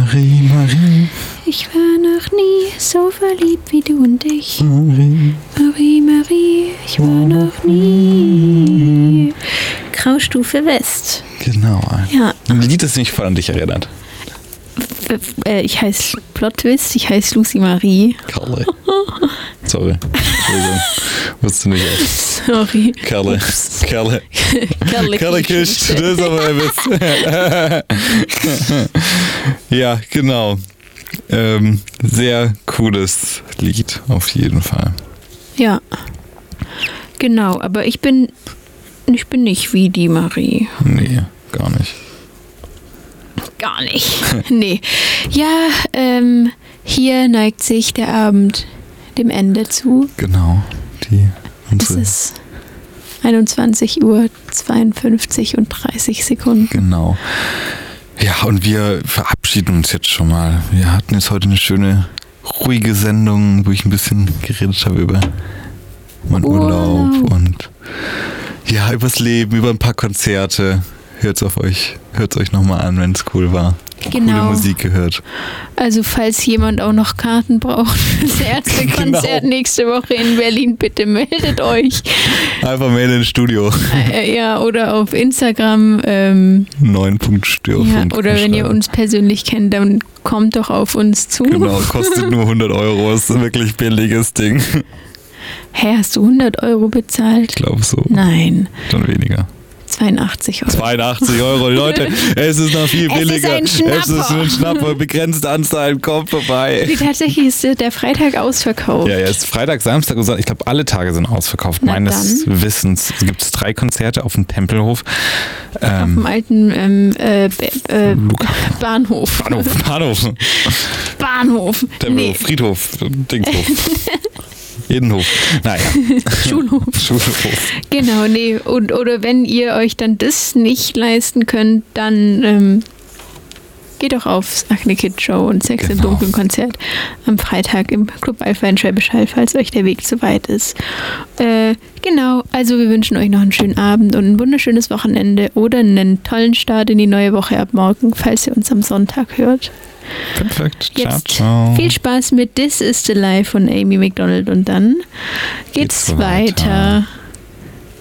Marie, Marie. Ich war noch nie so verliebt wie du und ich. Marie, Marie, Marie, ich war noch nie. Graustufe West. Genau. Ja. Ein Lied, das mich voll an dich erinnert. Ich heiße Plot Twist, ich heiße Lucy Marie. Karle. Sorry. Entschuldigung. Wusste nicht. Sorry. Kerle. Kerle Kist. Das ist aber ein Witz. Ja, genau. Sehr cooles Lied, auf jeden Fall. Ja. Genau, aber ich bin nicht wie die Marie. Nee, gar nicht. Gar nicht. Nee. Ja, hier neigt sich der Abend dem Ende zu. Genau. Es ist 21:52 Uhr und 30 Sekunden. Genau. Ja, und wir verabschieden uns jetzt schon mal. Wir hatten jetzt heute eine schöne, ruhige Sendung, wo ich ein bisschen geredet habe über meinen Urlaub und ja, übers Leben, über ein paar Konzerte. Hört's euch nochmal an, wenn es cool war. Genau. Coole Musik gehört. Also falls jemand auch noch Karten braucht für das erste Konzert nächste Woche in Berlin, bitte meldet euch. Einfach melden ins Studio. Ja, oder auf Instagram. 9.störfunk. Ja, oder wenn ihr uns persönlich kennt, dann kommt doch auf uns zu. Genau, kostet nur 100 €. Ist ein wirklich billiges Ding. Hä, hast du 100 € bezahlt? Ich glaube so. Nein. Schon weniger. 82 €. 82 €, Leute, es ist noch viel billiger. Es ist ein Schnapper. Es ist ein Schnapper, begrenzte Anzahl, kommt vorbei. Wie tatsächlich ist der Freitag ausverkauft. Ja, ist Freitag, Samstag und Sonntag. Ich glaube, alle Tage sind ausverkauft. Na Meines Wissens gibt es 3 Konzerte auf dem Tempelhof. Auf dem alten Bahnhof. Bahnhof. Tempelhof, Friedhof, Dingshof. Innenhof. Naja. Schulhof. Genau, nee. Oder wenn ihr euch dann das nicht leisten könnt, dann geht doch aufs Acne Kid Show und Sex im Dunkeln Konzert am Freitag im Club Alpha in Schwäbisch Hall, falls euch der Weg zu weit ist. Genau, also wir wünschen euch noch einen schönen Abend und ein wunderschönes Wochenende oder einen tollen Start in die neue Woche ab morgen, falls ihr uns am Sonntag hört. Perfekt. Jetzt ciao. Viel Spaß mit This is the Life von Amy Macdonald und dann geht's weiter.